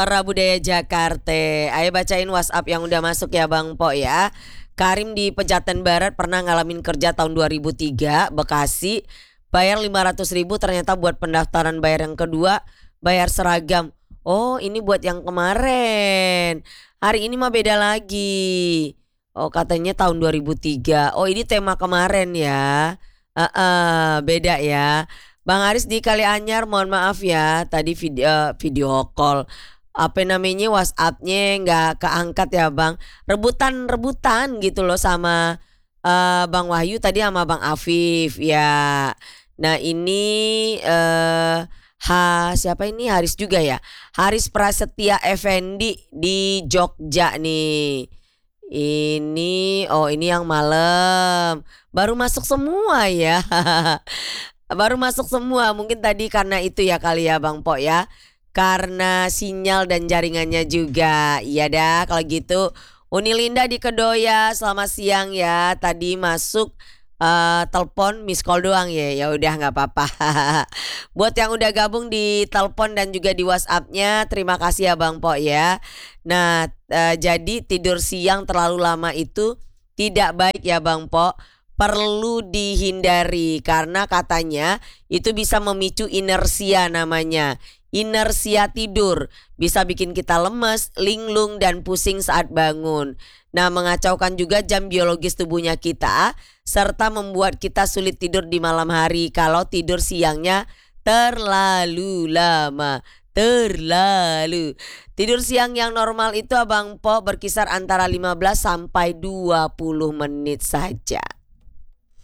Budaya Jakarta. Ayo bacain WhatsApp yang udah masuk ya Bang Po ya. Karim di Pejaten Barat pernah ngalamin kerja tahun 2003 Bekasi. Bayar 500.000 ternyata buat pendaftaran bayar yang kedua bayar seragam. Oh ini buat yang kemarin. Hari ini mah beda lagi. Oh katanya tahun 2003. Oh ini tema kemarin ya. Beda ya. Bang Aris di Kalianyar mohon maaf ya. Tadi video call. Apa namanya WhatsAppnya nggak keangkat ya Bang. Rebutan gitu loh sama Bang Wahyu tadi sama Bang Afif ya. Nah ini siapa ini Haris juga ya. Haris Prasetya Effendi di Jogja nih. Ini yang malam. Baru masuk semua ya. Baru masuk semua. Mungkin tadi karena itu ya kali ya Bang Po ya. Karena sinyal dan jaringannya juga. Iya dah kalau gitu. Unilinda di Kedoya selamat siang ya. Tadi masuk telepon miss call doang ya. Ya udah nggak apa-apa. Buat yang udah gabung di telepon dan juga di WhatsAppnya terima kasih ya Bang Po ya. Nah jadi tidur siang terlalu lama itu tidak baik ya Bang Po. Perlu dihindari karena katanya itu bisa memicu inersia namanya. Inersia tidur bisa bikin kita lemes, linglung dan pusing saat bangun. Nah, mengacaukan juga jam biologis tubuhnya kita serta membuat kita sulit tidur di malam hari kalau tidur siangnya terlalu lama. Terlalu. Tidur siang yang normal itu Abang Po berkisar antara 15 sampai 20 menit saja.